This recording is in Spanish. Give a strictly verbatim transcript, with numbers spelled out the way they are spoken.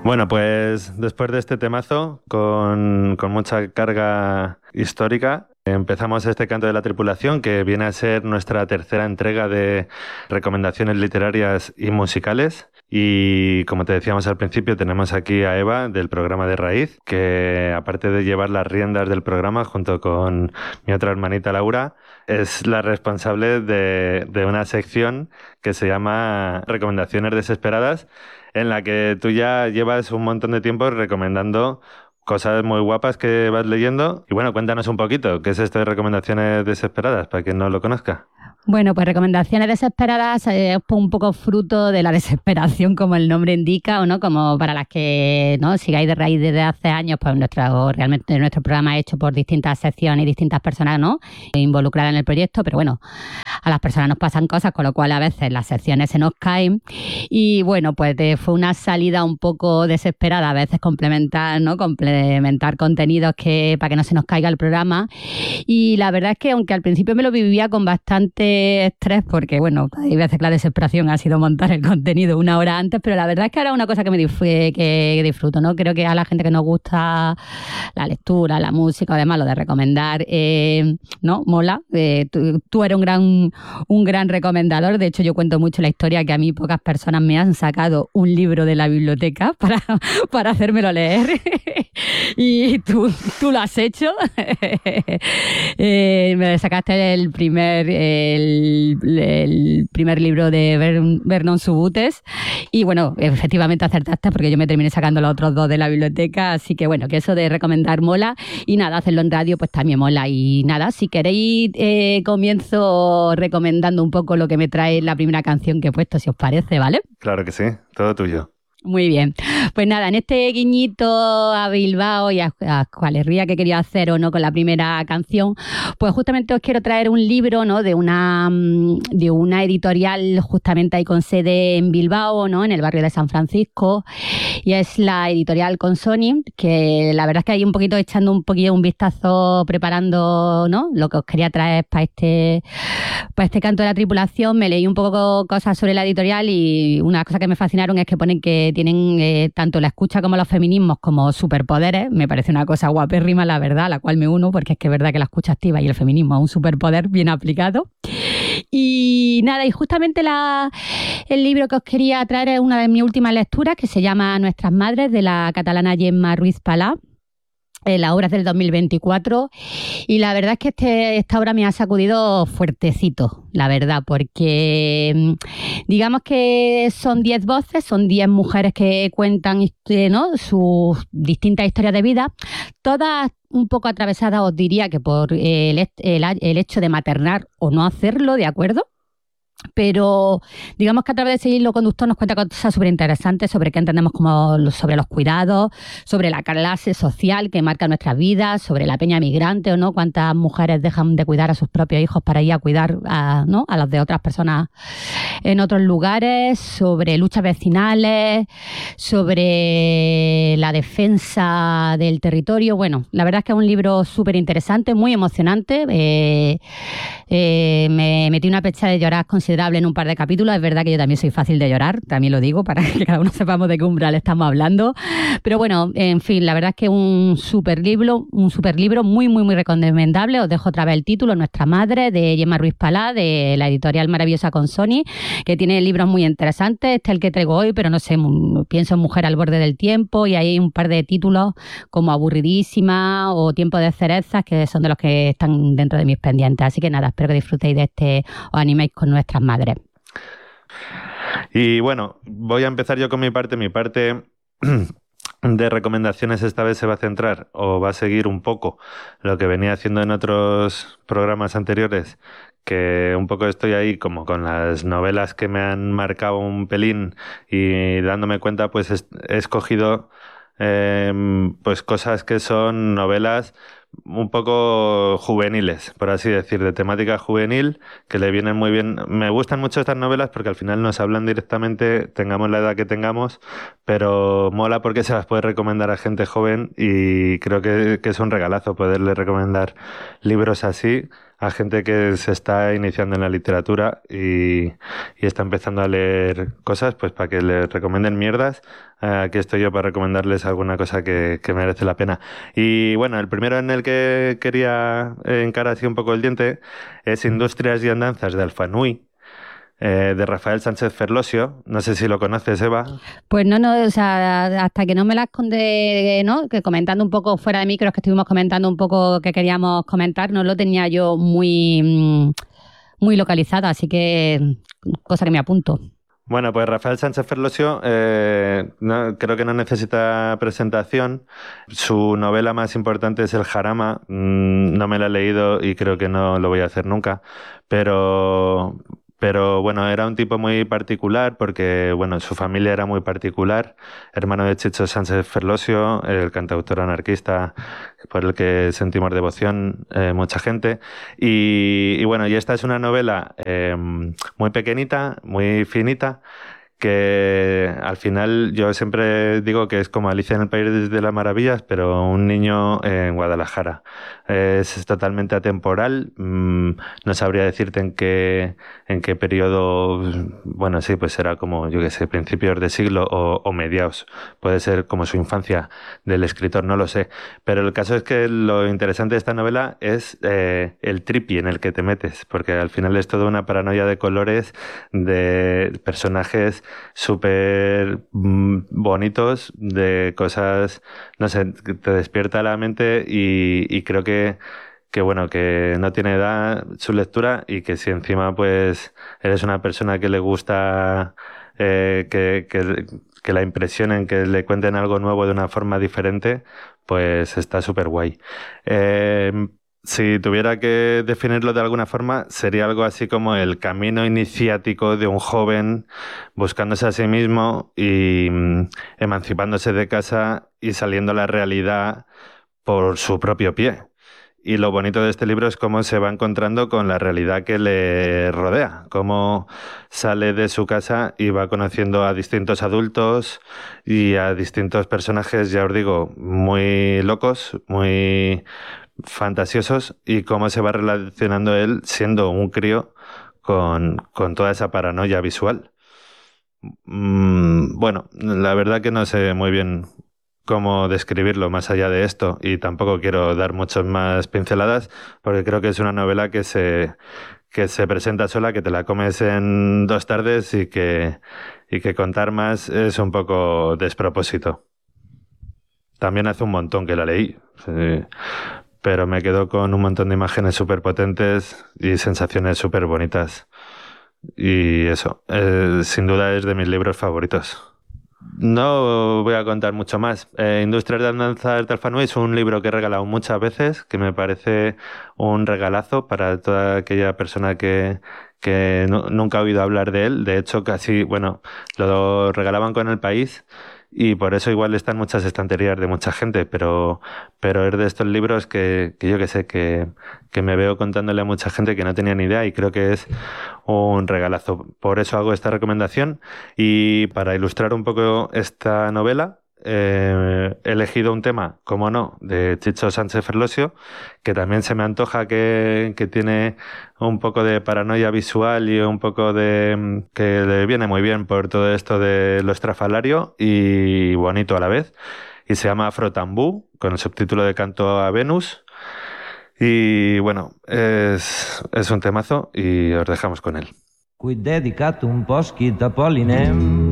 Bueno, pues después de este temazo, con, con mucha carga histórica, empezamos este canto de la tripulación, que viene a ser nuestra tercera entrega de recomendaciones literarias y musicales. Y como te decíamos al principio, tenemos aquí a Eva del programa de Raíz, que aparte de llevar las riendas del programa junto con mi otra hermanita Laura, es la responsable de, de una sección que se llama Recomendaciones Desesperadas, en la que tú ya llevas un montón de tiempo recomendando cosas muy guapas que vas leyendo. Y bueno, cuéntanos un poquito, ¿qué es esto de recomendaciones desesperadas, para quien no lo conozca? Bueno, pues recomendaciones desesperadas es eh, un poco fruto de la desesperación, como el nombre indica, o no, como para las que no sigáis de Raíz desde hace años, pues nuestro realmente nuestro programa es hecho por distintas secciones y distintas personas, ¿no?, involucradas en el proyecto, pero bueno, a las personas nos pasan cosas, con lo cual a veces las secciones se nos caen. Y bueno, pues de, fue una salida un poco desesperada, a veces complementar, ¿no?, complementar contenidos que para que no se nos caiga el programa. Y la verdad es que aunque al principio me lo vivía con bastante estrés, porque bueno, hay veces que la desesperación ha sido montar el contenido una hora antes, pero la verdad es que ahora es una cosa que me disfr- que disfruto, ¿no? Creo que a la gente que nos gusta la lectura, la música, además lo de recomendar, eh, ¿no? Mola. Eh, tú, tú eres un gran, un gran recomendador. De hecho, yo cuento mucho la historia que a mí pocas personas me han sacado un libro de la biblioteca para, para hacérmelo leer. Y tú, tú lo has hecho. eh, me sacaste el primer... El, el primer libro de Ver, Vernon Subutex y bueno, efectivamente acertaste porque yo me terminé sacando los otros dos de la biblioteca, así que bueno, que eso de recomendar mola y nada, hacerlo en radio pues también mola. Y nada, si queréis eh, comienzo recomendando un poco lo que me trae la primera canción que he puesto, si os parece, ¿vale? Claro que sí, todo tuyo. Muy bien. Pues nada, en este guiñito a Bilbao y a, a Cualerría que quería hacer o no con la primera canción, pues justamente os quiero traer un libro, ¿no?, de una, de una editorial justamente ahí con sede en Bilbao, ¿no?, en el barrio de San Francisco, y es la editorial Consoni, que la verdad es que hay un poquito echando un poquito un vistazo, preparando, ¿no?, lo que os quería traer para este, para este canto de la tripulación. Me leí un poco cosas sobre la editorial y una cosa que me fascinaron es que ponen que tienen eh, tanto la escucha como los feminismos como superpoderes. Me parece una cosa guapérrima, la verdad, a la cual me uno, porque es que es verdad que la escucha activa y el feminismo es un superpoder bien aplicado. Y nada, y justamente la, el libro que os quería traer es una de mis últimas lecturas, que se llama Nuestras Madres, de la catalana Gemma Ruiz Palà. La obra es del dos mil veinticuatro y la verdad es que este, esta obra me ha sacudido fuertecito, la verdad, porque digamos que son diez voces, son diez mujeres que cuentan, ¿no?, sus distintas historias de vida, todas un poco atravesadas, os diría, que por el, el, el hecho de maternar o no hacerlo, ¿de acuerdo? Pero digamos que a través de ese hilo conductor nos cuenta cosas súper interesantes sobre qué entendemos como sobre los cuidados, sobre la clase social que marca nuestras vidas, sobre la peña migrante o no, cuántas mujeres dejan de cuidar a sus propios hijos para ir a cuidar a, ¿no?, a los de otras personas en otros lugares, sobre luchas vecinales, sobre la defensa del territorio. Bueno, la verdad es que es un libro súper interesante, muy emocionante. Eh, eh, me metí una pecha de llorar considerable en un par de capítulos. Es verdad que yo también soy fácil de llorar, también lo digo, para que cada uno sepamos de qué umbral estamos hablando. Pero bueno, en fin, la verdad es que un súper libro, un súper libro muy, muy, muy recomendable. Os dejo otra vez el título, Nuestra Madre, de Gemma Ruiz Palà, de la editorial maravillosa Consoni, que tiene libros muy interesantes. Este es el que traigo hoy, pero no sé, pienso en Mujer al borde del tiempo, y hay un par de títulos como Aburridísima o Tiempo de cerezas, que son de los que están dentro de mis pendientes. Así que nada, espero que disfrutéis de este, os animéis con Nuestras Madres. Y bueno, voy a empezar yo con mi parte. Mi parte de recomendaciones esta vez se va a centrar, o va a seguir un poco lo que venía haciendo en otros programas anteriores, que un poco estoy ahí como con las novelas que me han marcado un pelín, y dándome cuenta pues he escogido eh, pues cosas que son novelas un poco juveniles, por así decir, de temática juvenil, que le vienen muy bien. Me gustan mucho estas novelas porque al final nos hablan directamente, tengamos la edad que tengamos, pero mola porque se las puede recomendar a gente joven, y creo que, que es un regalazo poderle recomendar libros así a gente que se está iniciando en la literatura y, y está empezando a leer cosas, pues para que les recomienden mierdas. Eh, aquí estoy yo para recomendarles alguna cosa que, que merece la pena. Y bueno, el primero en el que quería encarar así un poco el diente es Industrias y Andanzas de Alfanui, eh, de Rafael Sánchez Ferlosio. No sé si lo conoces, Eva. Pues no, no, o sea, hasta que no me las conté, ¿no? Que comentando un poco fuera de micros, que estuvimos comentando un poco que queríamos comentar, no lo tenía yo muy, mm, muy localizado, así que cosa que me apunto. Bueno, pues Rafael Sánchez Ferlosio eh, no, creo que no necesita presentación. Su novela más importante es El Jarama. Mm, no me la he leído y creo que no lo voy a hacer nunca, pero... Pero bueno, era un tipo muy particular porque, bueno, su familia era muy particular. Hermano de Chicho Sánchez Ferlosio, el cantautor anarquista por el que sentimos devoción eh, mucha gente. Y, y bueno, y esta es una novela eh, muy pequeñita, muy finita, que al final yo siempre digo que es como Alicia en el País de las Maravillas, pero un niño en Guadalajara. Es totalmente atemporal, mmm, no sabría decirte en qué, en qué periodo, bueno, sí, pues será como, yo qué sé, principios de siglo o, o mediados. Puede ser como su infancia del escritor, no lo sé. Pero el caso es que lo interesante de esta novela es eh, el tripi en el que te metes, porque al final es toda una paranoia de colores, de personajes súper mm, bonitos, de cosas, no sé, que te despierta la mente y, y creo que, que bueno, que no tiene edad su lectura y que si encima pues eres una persona que le gusta eh, que, que, que la impresionen, que le cuenten algo nuevo de una forma diferente, pues está súper guay. Eh, Si tuviera que definirlo de alguna forma, sería algo así como el camino iniciático de un joven buscándose a sí mismo y mm, emancipándose de casa y saliendo a la realidad por su propio pie. Y lo bonito de este libro es cómo se va encontrando con la realidad que le rodea, cómo sale de su casa y va conociendo a distintos adultos y a distintos personajes, ya os digo, muy locos, muy fantasiosos, y cómo se va relacionando él siendo un crío con, con toda esa paranoia visual. Mm, bueno, la verdad que no sé muy bien cómo describirlo más allá de esto y tampoco quiero dar muchas más pinceladas porque creo que es una novela que se, que se presenta sola, que te la comes en dos tardes y que, y que contar más es un poco despropósito. También hace un montón que la leí, sí, pero me quedo con un montón de imágenes súper potentes y sensaciones súper bonitas. Y eso, eh, sin duda es de mis libros favoritos. No voy a contar mucho más. Eh, Industrias de Andanzas de Alfanui es un libro que he regalado muchas veces, que me parece un regalazo para toda aquella persona que, que nu- nunca ha oído hablar de él. De hecho, casi, bueno, lo regalaban con El País y por eso igual está en muchas estanterías de mucha gente, pero, pero es de estos libros que, que yo que sé, que, que me veo contándole a mucha gente que no tenía ni idea y creo que es un regalazo. Por eso hago esta recomendación. Y para ilustrar un poco esta novela, eh, he elegido un tema, como no, de Chicho Sánchez Ferlosio, que también se me antoja que, que tiene un poco de paranoia visual y un poco de... que le viene muy bien por todo esto de lo estrafalario y bonito a la vez. Y se llama Afrotambú, con el subtítulo de Canto a Venus. Y bueno, es, es un temazo y os dejamos con él. Qui dedicat un poschit a Polinem.